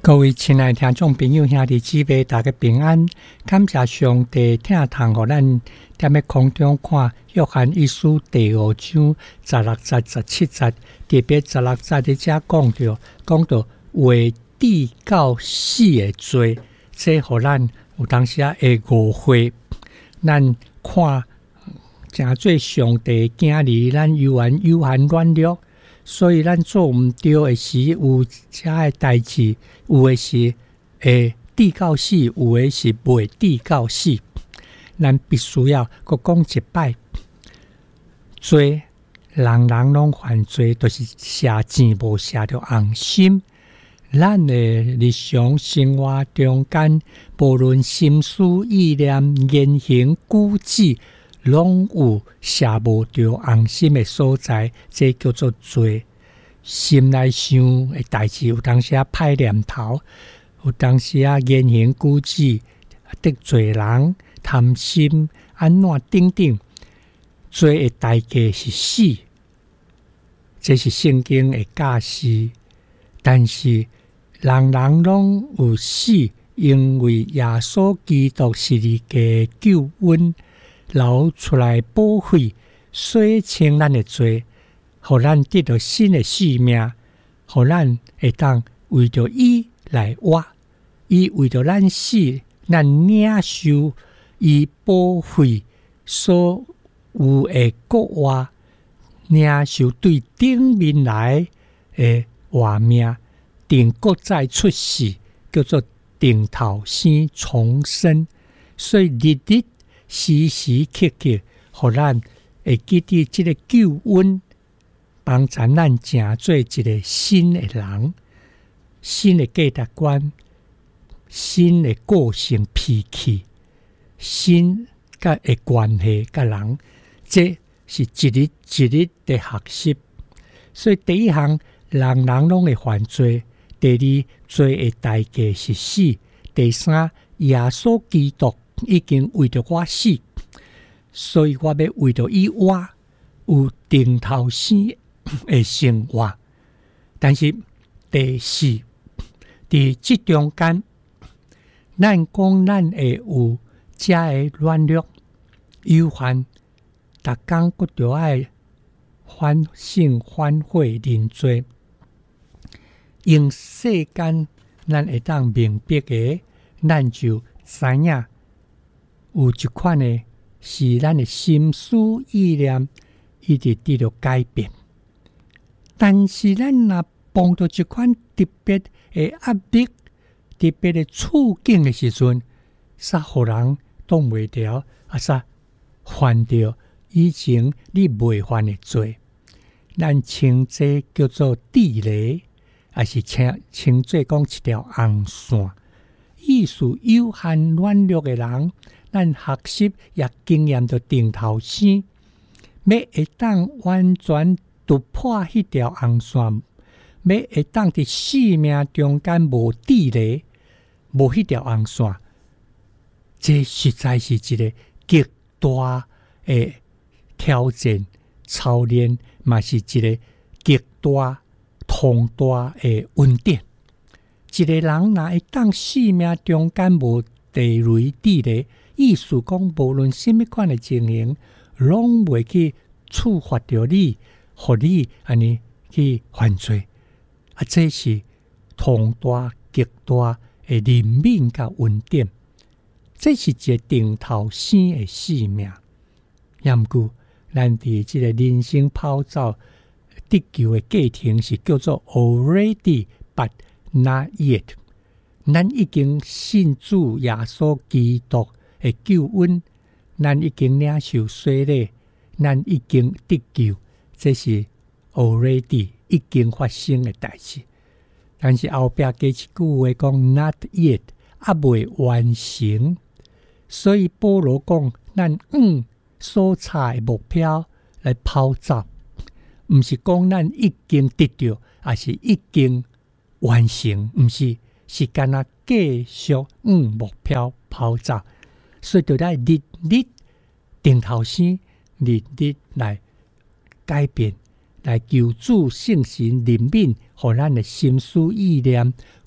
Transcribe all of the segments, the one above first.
各位亲爱的听众朋友、兄弟姊妹，大家平安！感谢上帝听堂，互咱踮空中看约翰一书第5章16节、17节，特别16节的遮讲到为地到死的罪，这互咱有当时会误会。咱看诚做上帝囝儿，咱有限软弱。所以咱做毋对的时，有遮的代志，有的是会抵到死，有的是袂抵到死。咱必须要搁讲一摆，罪人拢犯罪，就是写钱无写着红心。咱的日常生活中间，无论心思意念、言行举止，拢有写无着红心的所在，这叫做罪。心内想的代志，有当时歹念头，有当时言行举止得罪人、贪心，安怎等等，罪的代价是死。这是圣经的教示，但是人拢有死，因为耶稣基督是你的救恩。流出来保费，洗清咱的罪，互咱得到新的生命，互咱会当为着伊来活，伊为着咱死，咱领受伊保费所有的国活，领受对顶面来的活命，定国再出世，叫做定头生重生，所以日日时时刻刻，互咱会记得这个救恩，帮助咱成做一个新的人，新的价值观，新的个性脾气，新甲的关系甲人，这是一日一日的学习。所以第一项，人拢会犯罪；第二，罪的代价是死；第三，耶稣基督已经为着我死，所以我要为着伊活，有定头生的生活。但是第四，伫这中间，咱讲咱会有遮的软弱、有限，逐工搁着爱反省、反悔、认罪，用世间咱会当明白的，咱就知影。有一款的是咱的心思意念一直得到改变，但是咱若碰到一款特别的压力、特别的处境的时阵，煞互人挡袂牢，煞犯着以前你未犯的罪，咱称这叫做地雷，还是称做讲一条红线。意思有限软弱的人。咱学习也经验着定头生，要会当完全突破迄条红线，要会当伫生命中间无地雷，无迄条红线，这实在是一个极大的挑战、操练，嘛是一个极大、重大的恩典。一个人若会当生命中间无地雷地雷，意思讲，无论什么款的情形，拢袂去触发着你，互你安尼去犯罪。这是重大、极大的怜悯甲恩典。这是一个定头生的生命。也毋过，咱伫这个人生跑走得救的过程是叫做 already but not yet。咱已经信主耶稣基督的救恩，咱已经领受洗礼，咱已经得救，这是 already 已经发生的代志。但是后壁加一句话讲 not yet， 还未完成。所以保罗讲，咱所差的目标来跑走，毋是讲咱已经得到，还是已经完成，毋是。是干那继续目标跑走，所以就来日日定头生，日日来改变，来求主圣神怜悯，互咱的心思意念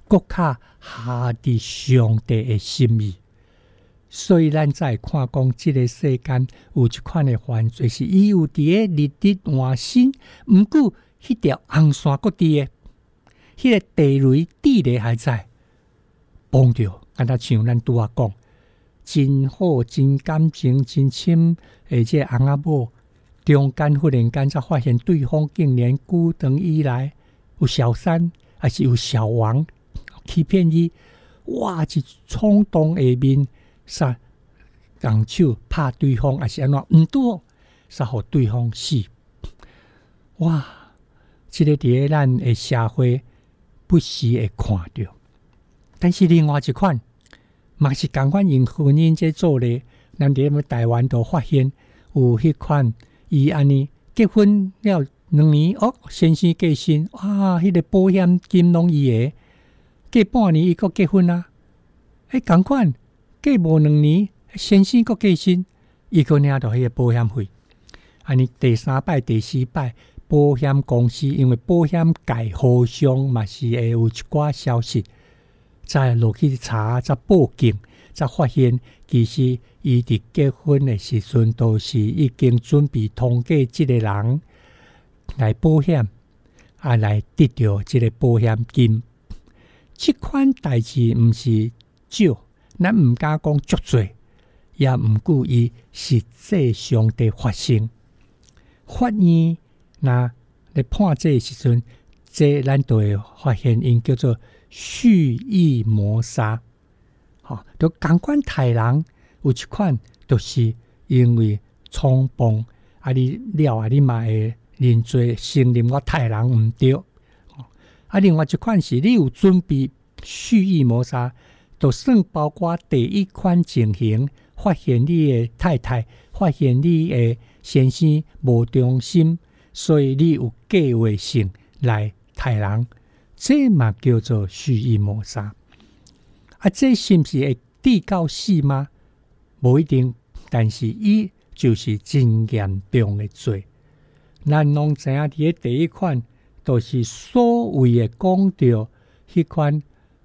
更加下伫上帝的心意。所以咱再看讲，这个世间有一款的犯罪，是伊有伫个日日换新，毋过迄条红线搁伫个，迄个地雷地雷还在，碰着，敢若像咱拄仔讲，真好，真感情，真深，而且翁仔某中间忽然间才发现对方竟然久长以来有小三，还是有小王欺骗伊，哇！一冲动下面。用手拍对方，还是安怎？毋拄，煞互对方死。哇！这个伫个咱的社会不时会看到，但是另外一款，嘛是共款用婚姻这做咧。咱伫台湾都发现有迄款，伊安尼结婚了2年，哦，先生过身，哇！迄个保险金拢伊个，过半年伊阁结婚啊，共款。过无2年，先生阁过身，伊阁领到迄个保险费。安尼第3摆、第4摆，保险公司因为保险界互相嘛是会有一寡消息，再落去查，再报警，才发现其实伊伫结婚的时阵，都是已经准备通过即个人来保险，来得到即个保险金。即款代志毋是少。咱毋敢讲足多，也毋过伊实际上的发生。法院若咧判这的时阵，这咱就会发现因叫做蓄意谋杀。就共款杀人有一款，就是因为冲动，你了你嘛会认罪承认我杀人毋对。另外一款是你有准备蓄意谋杀。就算包括第一款情形，发现你的太太，发现你的先生无忠心，所以你有计划性来杀人，这嘛叫做蓄意谋杀。这是不是会致到死吗？无一定，但是伊就是真严重的罪。咱拢知影，伫第一款，就是所谓的讲到迄款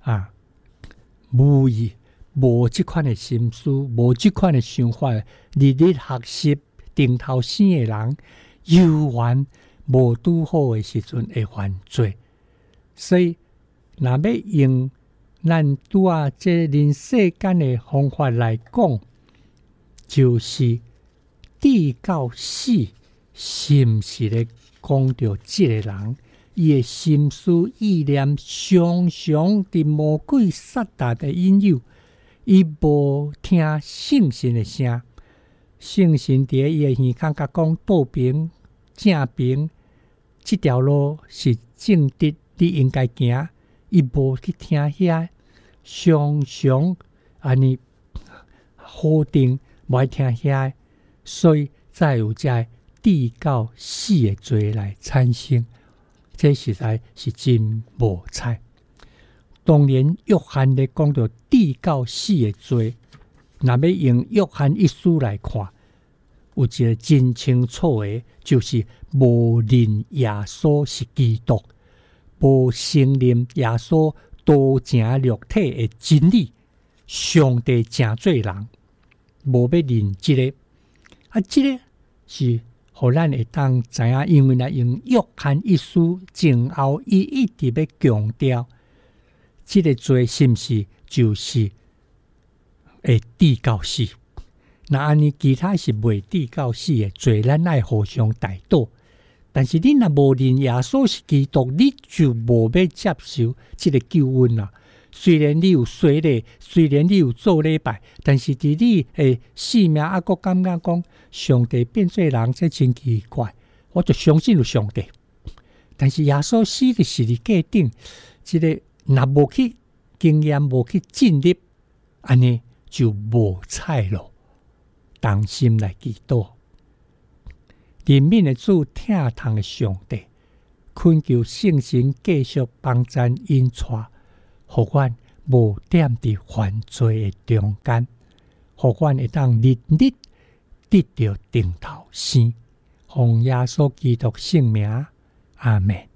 无意无即款的心思，无即款的想法，日日学习顶头生的人，犹原无拄好的时阵会犯罪。所以，若要用咱拄啊这人世间的方法来讲，就是致到死，是毋是咧讲到即个人？伊的心思意念常常伫魔鬼撒旦的引诱，伊无听圣神的声。圣神伫伊的耳孔甲讲倒边正边，这条路是正直，你应该行。伊无去听遐，常常安尼否定，无爱听遐，所以才有这致到死的罪来产生。这实在是真无彩。当年约翰咧讲到致到死的罪，若要用约翰一书来看，有一个真清楚的，就是无认耶稣是基督，无承认耶稣道成肉体的真理，上帝成做人，无要认这个。这个是互咱会当知影，因为用约翰一书前后，伊一直要强调，这个罪是毋是就是会致到死？那安尼其他是未致到死的罪，咱爱互相代祷。但是你若无认耶稣是基督，你就无要接受这个救恩啦。虽然你有洗礼，虽然你有做礼拜，但是伫你的性命还阁感觉讲上帝变做人，这真奇怪。我就相信有上帝，但是耶稣死的是你价顶，这个若无去经验，无去进入，安尼就无彩咯。当心来祈祷，怜悯的主，疼痛的上帝，恳求圣神继续帮咱引带。互阮无点伫犯罪的中间，互阮会当日日得到顶头生，奉耶稣基督圣名，阿们。